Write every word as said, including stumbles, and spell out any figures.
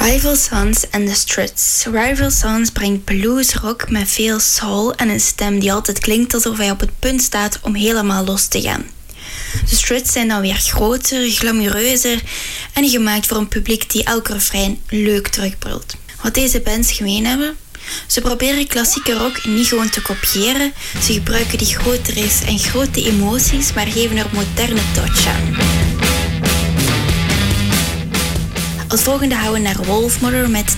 Rival Sons en The Struts. Rival Sons brengt bluesrock met veel soul en een stem die altijd klinkt alsof hij op het punt staat om helemaal los te gaan. De Struts zijn dan weer groter, glamoureuzer en gemaakt voor een publiek die elke refrein leuk terugbrult. Wat deze bands gemeen hebben? Ze proberen klassieke rock niet gewoon te kopiëren, ze gebruiken die grote riffs en grote emoties, maar geven er moderne touch aan. Als volgende gaan we naar Wolfmother met